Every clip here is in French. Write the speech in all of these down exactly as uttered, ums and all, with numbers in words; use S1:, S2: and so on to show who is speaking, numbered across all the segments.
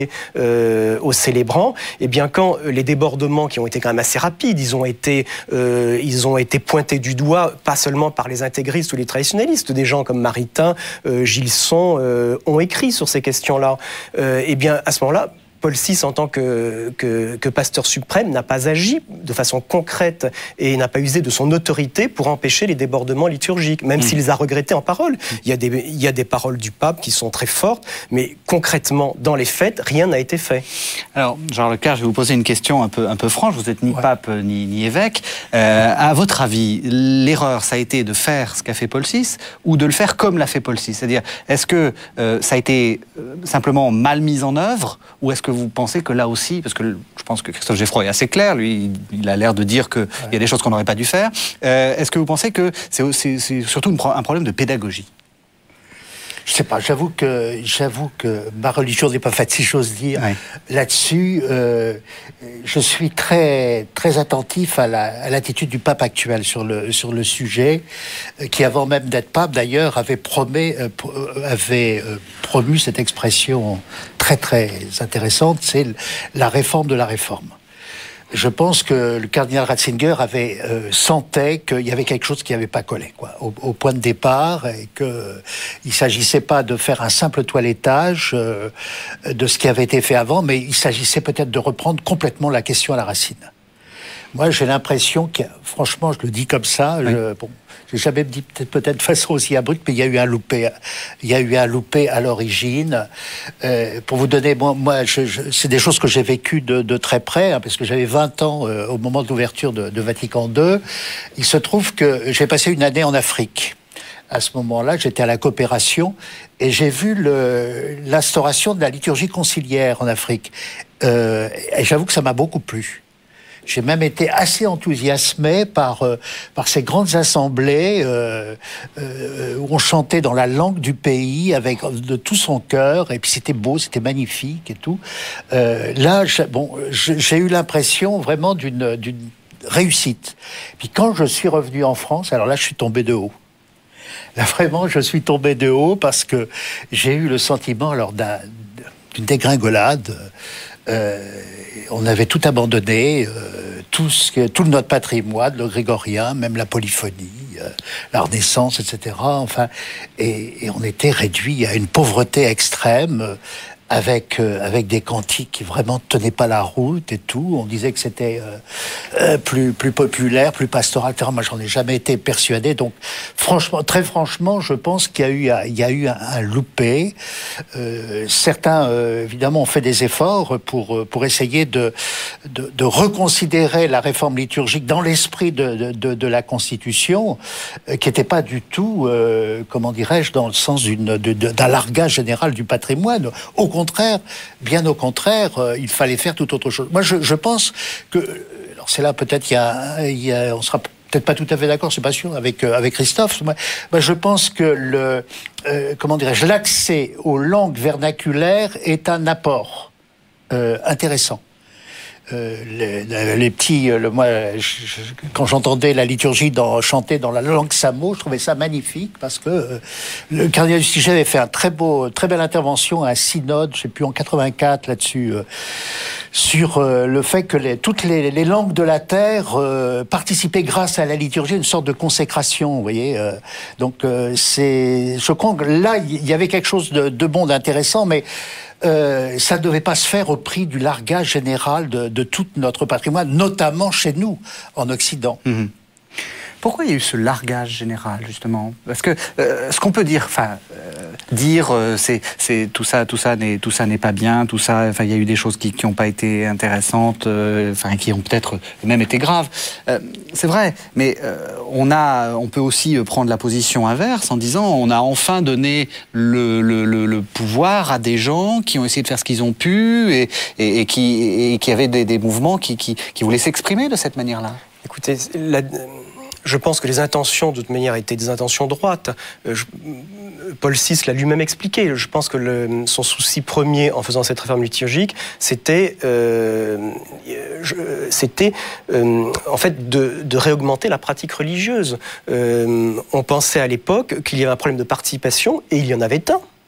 S1: Euh, aux célébrants, et bien quand les débordements qui ont été quand même assez rapides, ils ont été, euh, ils ont été pointés du doigt, pas seulement par les intégristes ou les traditionnalistes, des gens comme Maritain, euh, Gilson euh, ont écrit sur ces questions-là. Euh, et bien à ce moment-là, Paul six, en tant que, que, que pasteur suprême, n'a pas agi de façon concrète et n'a pas usé de son autorité pour empêcher les débordements liturgiques, même mmh. s'il les a regrettés en parole. Il y a des, il y a des paroles du pape qui sont très fortes, mais concrètement, dans les faits, rien n'a été fait.
S2: Alors, Jean Leclerc, je vais vous poser une question un peu, un peu franche. Vous n'êtes ni ouais. pape ni, ni évêque. Euh, à votre avis, l'erreur, ça a été de faire ce qu'a fait Paul six ou de le faire comme l'a fait Paul six? C'est-à-dire, est-ce que euh, ça a été euh, simplement mal mis en œuvre, ou est-ce que vous pensez que là aussi, parce que je pense que Christophe Geffroy est assez clair, lui, il a l'air de dire qu'il ouais. y a des choses qu'on n'aurait pas dû faire, euh, est-ce que vous pensez que c'est, c'est, c'est surtout une, un problème de pédagogie?
S3: Je sais pas, j'avoue que, j'avoue que ma religion n'est pas faite, si j'ose dire. Ouais. Là-dessus, euh, je suis très, très attentif à, la, à l'attitude du pape actuel sur le, sur le sujet, qui avant même d'être pape, d'ailleurs, avait, promet, euh, avait euh, promu cette expression très, très intéressante, c'est la réforme de la réforme. Je pense que le cardinal Ratzinger avait euh, sentait qu'il y avait quelque chose qui n'avait pas collé, quoi, au, au point de départ, et que il s'agissait pas de faire un simple toilettage euh, de ce qui avait été fait avant, mais il s'agissait peut-être de reprendre complètement la question à la racine. Moi, j'ai l'impression que, franchement, je le dis comme ça, oui. je, bon, j'ai jamais dit peut-être, peut-être de façon aussi abrupte, mais il y a eu un loupé, il y a eu un loupé à l'origine. Euh, pour vous donner, moi, moi je, je, c'est des choses que j'ai vécues de, de très près, hein, parce que j'avais vingt ans euh, au moment de l'ouverture de, de Vatican deux. Il se trouve que j'ai passé une année en Afrique. À ce moment-là, j'étais à la coopération et j'ai vu le, l'instauration de la liturgie conciliaire en Afrique. Euh, et j'avoue que ça m'a beaucoup plu. J'ai même été assez enthousiasmé par euh, par ces grandes assemblées euh, euh, où on chantait dans la langue du pays avec de tout son cœur, et puis c'était beau, c'était magnifique et tout. Euh, là, j'ai, bon, j'ai eu l'impression vraiment d'une d'une réussite. Puis quand je suis revenu en France, alors là, je suis tombé de haut. Là, vraiment, je suis tombé de haut parce que j'ai eu le sentiment, alors, d'un, d'une dégringolade. Euh, on avait tout abandonné, euh, tout, ce que, tout notre patrimoine, le grégorien, même la polyphonie, euh, la Renaissance, et cetera. Enfin, et, et on était réduit à une pauvreté extrême, euh, avec euh, avec des cantiques qui vraiment tenaient pas la route et tout. On disait que c'était euh, euh, plus plus populaire, plus pastoral, et cetera. Moi, j'en ai jamais été persuadé. Donc, franchement, très franchement, je pense qu'il y a eu il y a eu un, un loupé. Euh, certains, euh, évidemment, ont fait des efforts pour pour essayer de de, de reconsidérer la réforme liturgique dans l'esprit de de, de, de la Constitution, euh, qui n'était pas du tout, euh, comment dirais-je, dans le sens d'une de, de, d'un largage général du patrimoine. Au Au contraire, bien au contraire, euh, il fallait faire tout autre chose. Moi, je, je pense que, alors c'est là peut-être il y a, il y a on sera peut-être pas tout à fait d'accord, c'est pas sûr, avec euh, avec Christophe. Moi, moi, je pense que le, euh, comment dirais-je, l'accès aux langues vernaculaires est un apport euh, intéressant. Euh, les, les, les petits, le, moi, je, je, quand j'entendais la liturgie dans, chanter dans la langue samo, je trouvais ça magnifique parce que euh, le cardinal Lustiger avait fait un très beau, très belle intervention à un synode, je sais plus en quatre-vingt-quatre là-dessus, euh, sur euh, le fait que les, toutes les, les langues de la terre euh, participaient grâce à la liturgie à une sorte de consécration, vous voyez. Euh, donc euh, c'est, je crois que là il y avait quelque chose de, de bon, d'intéressant, mais Euh, ça ne devait pas se faire au prix du largage général de, de tout notre patrimoine, notamment chez nous, en Occident.
S2: Mmh. Pourquoi il y a eu ce largage général, justement? Parce que euh, ce qu'on peut dire, enfin, euh, dire, euh, c'est, c'est tout ça, tout ça n'est, tout ça n'est pas bien, tout ça. Enfin, il y a eu des choses qui n'ont pas été intéressantes, euh, enfin, qui ont peut-être même été graves. Euh, c'est vrai, mais euh, on a, on peut aussi prendre la position inverse en disant, on a enfin donné le, le, le, le pouvoir à des gens qui ont essayé de faire ce qu'ils ont pu et, et, et qui, et qui avaient des, des mouvements qui, qui, qui voulaient s'exprimer de cette manière-là.
S1: Écoutez, la... Je pense que les intentions, de toute manière, étaient des intentions droites. Euh, je, Paul six l'a lui-même expliqué. Je pense que le, son souci premier en faisant cette réforme liturgique, c'était, euh, je, c'était euh, en fait de, de réaugmenter la pratique religieuse. Euh, on pensait à l'époque qu'il y avait un problème de participation, et il y en avait un.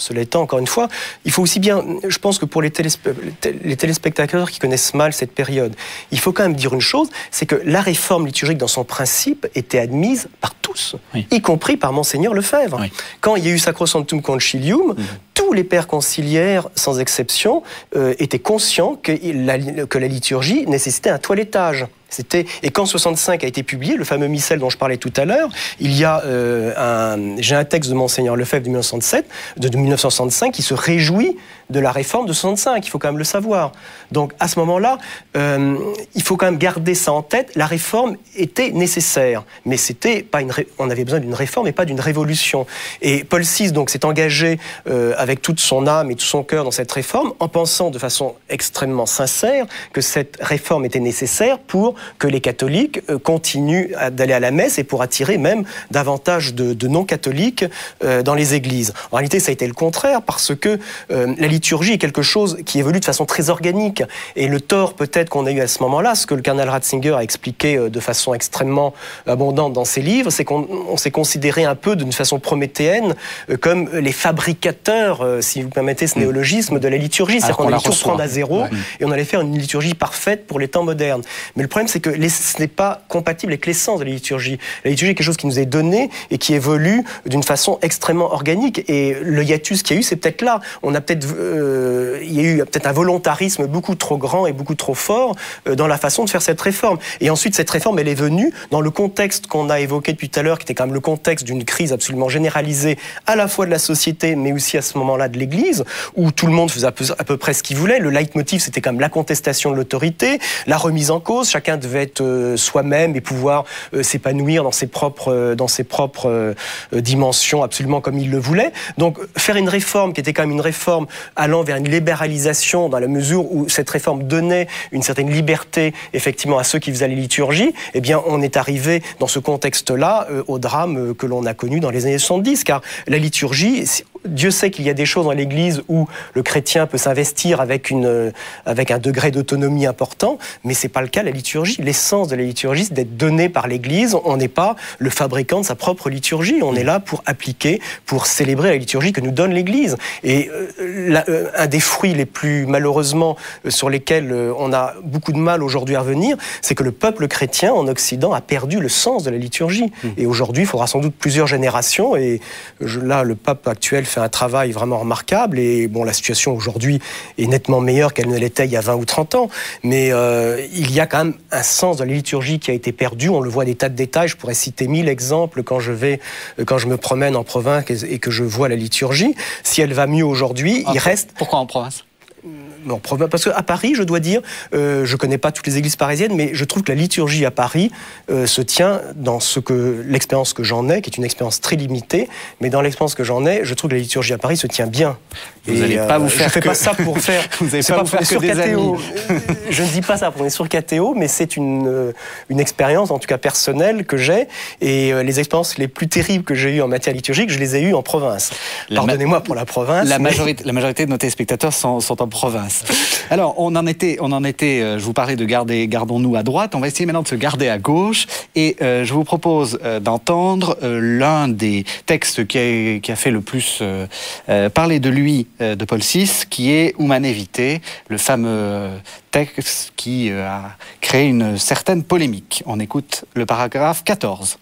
S1: Cela étant, encore une fois, il faut aussi bien, je pense que pour les, téléspe- les téléspectateurs qui connaissent mal cette période, il faut quand même dire une chose, c'est que la réforme liturgique dans son principe était admise par tous, oui. y compris par Monseigneur Lefebvre. Oui. Quand il y a eu Sacrosanctum Concilium, mmh. tous les pères conciliaires, sans exception, euh, étaient conscients que la, que la liturgie nécessitait un toilettage. C'était... Et quand soixante-cinq a été publié, le fameux missel dont je parlais tout à l'heure, il y a euh, un... j'ai un texte de Monseigneur Lefebvre de mille neuf cent soixante-sept, de dix-neuf cent soixante-cinq qui se réjouit de la réforme de soixante-cinq, il faut quand même le savoir. Donc à ce moment-là, euh, il faut quand même garder ça en tête, la réforme était nécessaire, mais c'était pas une ré... on avait besoin d'une réforme et pas d'une révolution. Et Paul six donc s'est engagé euh, avec toute son âme et tout son cœur dans cette réforme, en pensant de façon extrêmement sincère que cette réforme était nécessaire pour que les catholiques euh, continuent à, d'aller à la messe et pour attirer même davantage de, de non-catholiques euh, dans les églises. En réalité, ça a été le contraire, parce que euh, la liturgie est quelque chose qui évolue de façon très organique. Et le tort peut-être qu'on a eu à ce moment-là, ce que le cardinal Ratzinger a expliqué euh, de façon extrêmement abondante dans ses livres, c'est qu'on on s'est considéré un peu d'une façon prométhéenne euh, comme les fabricateurs, euh, si vous permettez ce néologisme, de la liturgie. C'est-à-dire qu'on allait tout reprendre à zéro, ouais. et on allait faire une liturgie parfaite pour les temps modernes. Mais le problème, c'est que les, ce n'est pas compatible avec l'essence de la liturgie. La liturgie est quelque chose qui nous est donné et qui évolue d'une façon extrêmement organique. Et le hiatus qu'il y a eu, c'est peut-être là. On a peut-être, euh, il y a eu peut-être un volontarisme beaucoup trop grand et beaucoup trop fort euh, dans la façon de faire cette réforme. Et ensuite, cette réforme, elle est venue dans le contexte qu'on a évoqué depuis tout à l'heure, qui était quand même le contexte d'une crise absolument généralisée, à la fois de la société, mais aussi à ce moment-là de l'Église, où tout le monde faisait à peu, à peu près ce qu'il voulait. Le leitmotiv, c'était quand même la contestation de l'autorité, la remise en cause. Chacun devait être euh, soi-même et pouvoir euh, s'épanouir dans ses propres, euh, dans ses propres euh, dimensions absolument comme il le voulait. Donc faire une réforme qui était quand même une réforme allant vers une libéralisation dans la mesure où cette réforme donnait une certaine liberté effectivement à ceux qui faisaient les liturgies, eh bien on est arrivé dans ce contexte-là euh, au drame euh, que l'on a connu dans les années soixante-dix, car la liturgie, Dieu sait qu'il y a des choses dans l'Église où le chrétien peut s'investir avec, une, avec un degré d'autonomie important, mais c'est pas le cas de la liturgie. L'essence de la liturgie, c'est d'être donné par l'Église. On n'est pas le fabricant de sa propre liturgie. On est là pour appliquer, pour célébrer la liturgie que nous donne l'Église. Et euh, la, euh, un des fruits les plus, malheureusement, euh, sur lesquels euh, on a beaucoup de mal aujourd'hui à revenir, c'est que le peuple chrétien en Occident a perdu le sens de la liturgie. Mmh. Et aujourd'hui, il faudra sans doute plusieurs générations. Et je, là, le pape actuel fait un travail vraiment remarquable. Et bon, la situation aujourd'hui est nettement meilleure qu'elle ne l'était il y a vingt ou trente ans. Mais euh, il y a quand même un sens de la liturgie qui a été perdu. On le voit des tas de détails. Je pourrais citer mille exemples quand je vais, quand je me promène en province et que je vois la liturgie. Si elle va mieux aujourd'hui,
S2: ah,
S1: il reste...
S2: Pourquoi en province ?
S1: Non, parce qu'à Paris, je dois dire, euh, je ne connais pas toutes les églises parisiennes, mais je trouve que la liturgie à Paris euh, se tient dans ce que, l'expérience que j'en ai, qui est une expérience très limitée, mais dans l'expérience que j'en ai, je trouve que la liturgie à Paris se tient bien.
S2: Vous n'allez euh, pas vous faire
S1: Je ne fais
S2: que...
S1: pas ça pour faire...
S2: vous n'allez pas, pas vous faire que des amis.
S1: Je ne dis pas ça pour on est sur Catéo, mais c'est une, une expérience, en tout cas personnelle, que j'ai, et euh, les expériences les plus terribles que j'ai eues en matière liturgique, je les ai eues en province. La Pardonnez-moi ma... pour la province.
S2: La,
S1: mais...
S2: majorité, la majorité de nos téléspectateurs sont, sont en province. Alors, on en était, on en était. Euh, je vous parlais de garder, gardons-nous à droite. On va essayer maintenant de se garder à gauche. Et euh, je vous propose euh, d'entendre euh, l'un des textes qui a, qui a fait le plus euh, euh, parler de lui, euh, de Paul six, qui est Humanae Vitae, le fameux texte qui euh, a créé une certaine polémique. On écoute le paragraphe quatorze.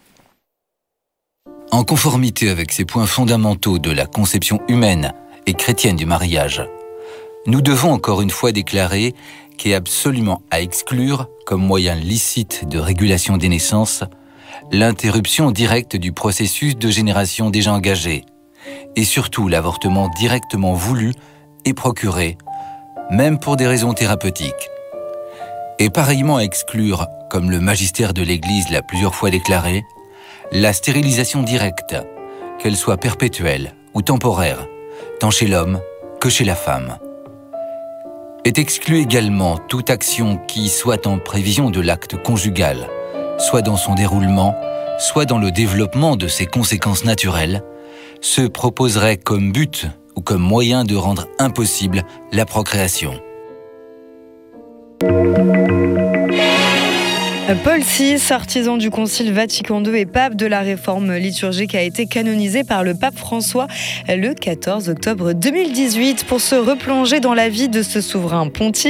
S4: En conformité avec ces points fondamentaux de la conception humaine et chrétienne du mariage, nous devons encore une fois déclarer qu'est absolument à exclure, comme moyen licite de régulation des naissances, l'interruption directe du processus de génération déjà engagé, et surtout l'avortement directement voulu et procuré, même pour des raisons thérapeutiques. Et pareillement à exclure, comme le magistère de l'Église l'a plusieurs fois déclaré, la stérilisation directe, qu'elle soit perpétuelle ou temporaire, tant chez l'homme que chez la femme. Est exclue également toute action qui, soit en prévision de l'acte conjugal, soit dans son déroulement, soit dans le développement de ses conséquences naturelles, se proposerait comme but ou comme moyen de rendre impossible la procréation.
S5: Paul six, artisan du Concile Vatican deux et pape de la réforme liturgique, a été canonisé par le pape François le quatorze octobre deux mille dix-huit. Pour se replonger dans la vie de ce souverain pontife,